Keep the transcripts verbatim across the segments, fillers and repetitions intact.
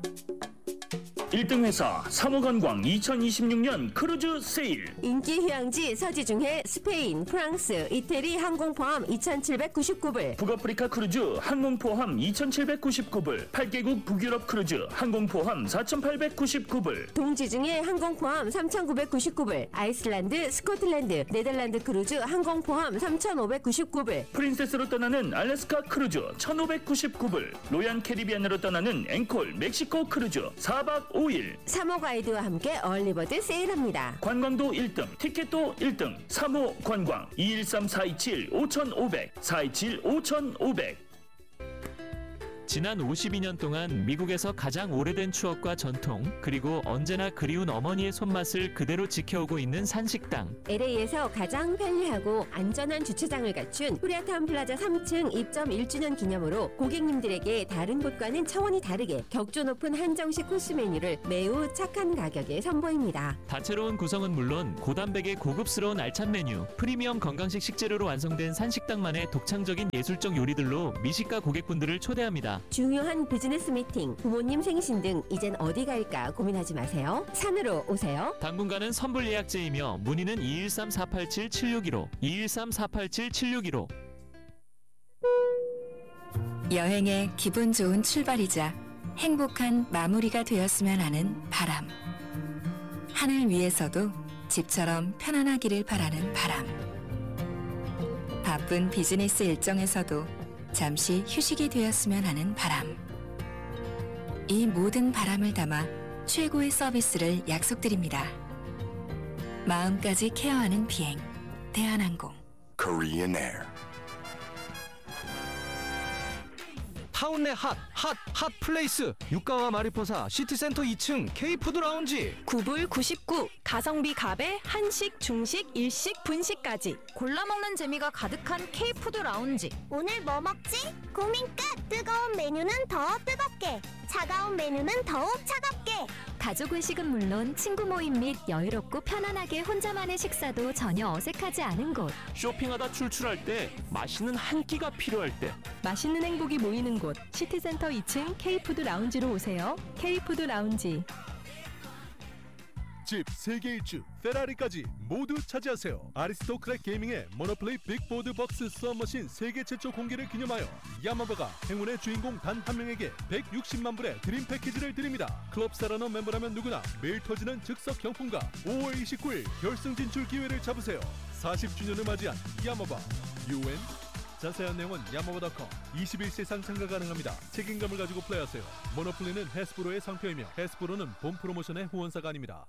일 등 회사 삼호관광 이천이십육 년 크루즈 세일. 인기 휴양지 서지중해 스페인, 프랑스, 이태리 항공 포함 이천칠백구십구 불. 북아프리카 크루즈 항공 포함 이천칠백구십구 불. 팔 개국 북유럽 크루즈 항공 포함 사천팔백구십구 불. 동지중해 항공 포함 삼천구백구십구 불. 아이슬란드, 스코틀랜드, 네덜란드 크루즈 항공 포함 삼천오백구십구 불. 프린세스로 떠나는 알래스카 크루즈 천오백구십구 불. 로얄 캐리비안으로 떠나는 앵콜 멕시코 크루즈 사 박 오 일. 삼 호 가이드와 함께 얼리버드 세일합니다. 관광도 일 등, 티켓도 일 등. 삼 호 관광 이일삼 사이칠 오천오백 사이칠 오천오백. 지난 오십이 년 동안 미국에서 가장 오래된 추억과 전통, 그리고 언제나 그리운 어머니의 손맛을 그대로 지켜오고 있는 산식당. 엘에이에서 가장 편리하고 안전한 주차장을 갖춘 코리아타운 플라자 삼 층 입점 일 주년 기념으로 고객님들에게 다른 곳과는 차원이 다르게 격조 높은 한정식 코스 메뉴를 매우 착한 가격에 선보입니다. 다채로운 구성은 물론 고단백의 고급스러운 알찬 메뉴, 프리미엄 건강식 식재료로 완성된 산식당만의 독창적인 예술적 요리들로 미식가 고객분들을 초대합니다. 중요한 비즈니스 미팅, 부모님 생신 등 이젠 어디 갈까 고민하지 마세요. 산으로 오세요. 당분간은 선불 예약제이며 문의는 이일삼 사팔칠 칠육일오 이일삼 사팔칠 칠육일오. 여행의 기분 좋은 출발이자 행복한 마무리가 되었으면 하는 바람. 하늘 위에서도 집처럼 편안하기를 바라는 바람. 바쁜 비즈니스 일정에서도 잠시 휴식이 되었으면 하는 바람. 이 모든 바람을 담아 최고의 서비스를 약속드립니다. 마음까지 케어하는 비행, 대한항공. Korean Air. 타운 내 핫, 핫, 핫 플레이스 유가와 마리포사 시티센터 이 층 K푸드 라운지. 구 불 구십구. 가성비 갑에 한식, 중식, 일식, 분식까지 골라 먹는 재미가 가득한 K푸드 라운지. 오늘 뭐 먹지? 고민 끝! 뜨거운 메뉴는 더 뜨겁게, 차가운 메뉴는 더욱 차갑게. 가족 외식은 물론 친구 모임 및 여유롭고 편안하게 혼자만의 식사도 전혀 어색하지 않은 곳. 쇼핑하다 출출할 때, 맛있는 한 끼가 필요할 때, 맛있는 행복이 모이는 곳 시티센터 이 층 K푸드 라운지로 오세요. K푸드 라운지. 집 세계 일주 페라리까지 모두 차지하세요. 아리스토크랙 게이밍의 모노플레이 빅보드 박스 수압머신 세계 최초 공개를 기념하여 야마바가 행운의 주인공 단 한 명에게 백육십만 불의 드림 패키지를 드립니다. 클럽 사라너 멤버라면 누구나 매일 터지는 즉석 경품과 오월 이십구일 결승 진출 기회를 잡으세요. 사십 주년을 맞이한 야마바 유엔. 자세한 내용은 야마바 닷컴. 이십일 세상 참가 가능합니다. 책임감을 가지고 플레이하세요. 모노플레이는 해스브로의 상표이며 해스브로는 본 프로모션의 후원사가 아닙니다.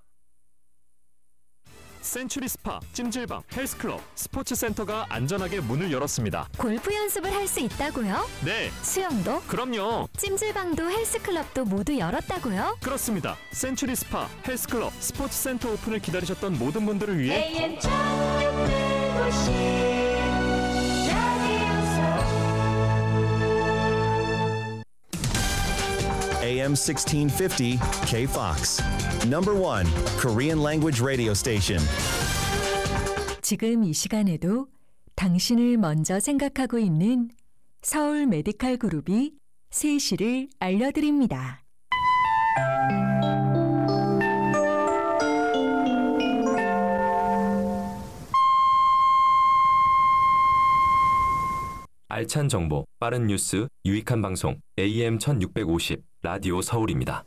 센츄리 스파, 찜질방, 헬스클럽, 스포츠센터가 안전하게 문을 열었습니다. 골프 연습을 할 수 있다고요? 네. 수영도? 그럼요. 찜질방도 헬스클럽도 모두 열었다고요? 그렇습니다. 센츄리 스파, 헬스클럽, 스포츠센터 오픈을 기다리셨던 모든 분들을 위해 에이엠 천육백오십 에이엠 sixteen fifty K-Fox. Number one Korean language radio station. 지금 이 시간에도 당신을 먼저 생각하고 있는 서울 메디칼 그룹이 세 시를 알려드립니다. 알찬 정보, 빠른 뉴스, 유익한 방송 에이엠 천육백오십 라디오 서울입니다.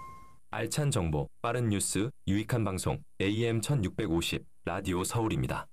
알찬 정보, 빠른 뉴스, 유익한 방송 에이엠 천육백오십 라디오 서울입니다.